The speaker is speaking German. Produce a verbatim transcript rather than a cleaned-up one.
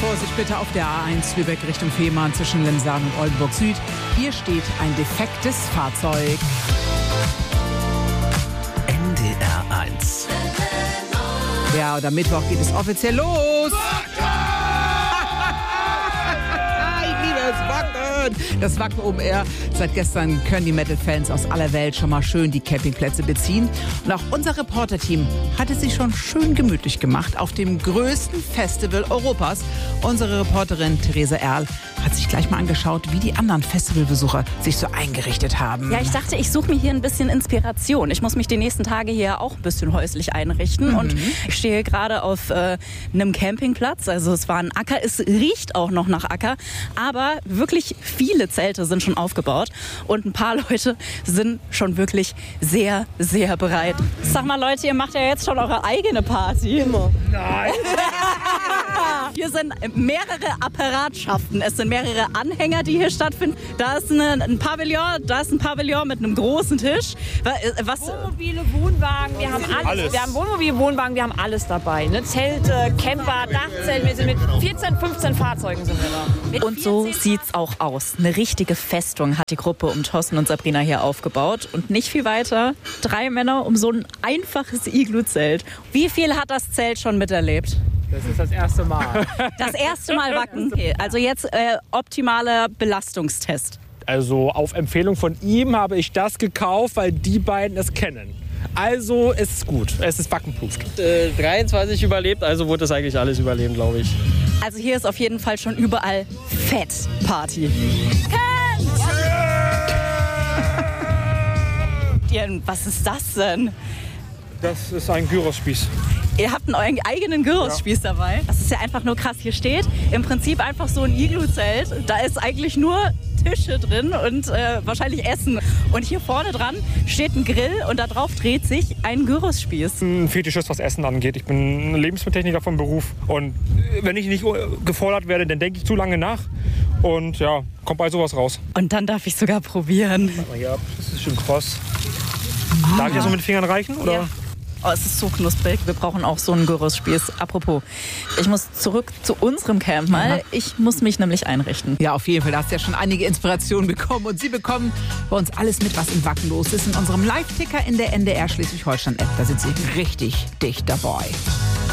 Vorsicht bitte auf der A eins Lübeck Richtung Fehmarn zwischen Lemsaan und Oldenburg Süd. Hier steht ein defektes Fahrzeug. N D R eins. Ja, und am Mittwoch geht es offiziell los. Ich liebe es, Wacken. Das Wacken Open Air. Seit gestern können die Metal-Fans aus aller Welt schon mal schön die Campingplätze beziehen. Und auch unser Reporterteam hat es sich schon schön gemütlich gemacht auf dem größten Festival Europas. Unsere Reporterin Theresa Erl hat sich gleich mal angeschaut, wie die anderen Festivalbesucher sich so eingerichtet haben. Ja, ich dachte, ich suche mir hier ein bisschen Inspiration. Ich muss mich die nächsten Tage hier auch ein bisschen häuslich einrichten. Mhm. Und ich stehe gerade auf äh, einem Campingplatz. Also es war ein Acker. Es riecht auch noch nach Acker. Aber wirklich viele Zelte sind schon aufgebaut. Und ein paar Leute sind schon wirklich sehr, sehr bereit. Sag mal, Leute, ihr macht ja jetzt schon eure eigene Party. Immer. Nein. Hier sind mehrere Apparatschaften. Es sind mehrere Anhänger, die hier stattfinden. Da ist eine, ein Pavillon, da ist ein Pavillon mit einem großen Tisch. Was? Wohnmobile, Wohnwagen, wir haben alles. alles. Wir haben Wohnmobile, Wohnwagen, wir haben alles dabei. Ne? Zelte, Camper, Dachzelt. Wir sind mit vierzehn, fünfzehn Fahrzeugen sind wir da. Und so sieht's auch aus. Eine richtige Festung hat die Gruppe um Thorsten und Sabrina hier aufgebaut. Und nicht viel weiter. Drei Männer um so ein einfaches Iglu-Zelt. Wie viel hat das Zelt schon miterlebt? Das ist das erste Mal. Das erste Mal Wacken. Okay, also jetzt äh, optimaler Belastungstest. Also auf Empfehlung von ihm habe ich das gekauft, weil die beiden es kennen. Also es ist gut, es ist wackenproofed. Äh, dreiundzwanzig überlebt, also wurde das eigentlich alles überleben, glaube ich. Also hier ist auf jeden Fall schon überall Fett-Party. Ja, was ist das denn? Das ist ein Gyrospieß. Ihr habt einen eigenen Gyros-Spieß ja. dabei. Das ist ja einfach nur krass. Hier steht im Prinzip einfach so ein Iglu-Zelt. Da ist eigentlich nur Tische drin und äh, wahrscheinlich Essen. Und hier vorne dran steht ein Grill und da drauf dreht sich ein Gyros-Spieß. Ein Fetischist, was Essen angeht. Ich bin Lebensmittelltechniker vom Beruf. Und wenn ich nicht gefordert werde, dann denke ich zu lange nach. Und ja, kommt bei sowas raus. Und dann darf ich sogar probieren. Ja, das ist schon kross. Ah. Darf ich das so mit den Fingern reichen? Oder? Ja. Oh, es ist so knusprig. Wir brauchen auch so einen Gyros-Spieß. Apropos, ich muss zurück zu unserem Camp mal. Ja. Ich muss mich nämlich einrichten. Ja, auf jeden Fall. Da hast du ja schon einige Inspirationen bekommen. Und Sie bekommen bei uns alles mit, was in Wacken los ist. In unserem Live-Ticker in der N D R Schleswig-Holstein-App. Da sind Sie richtig dicht dabei.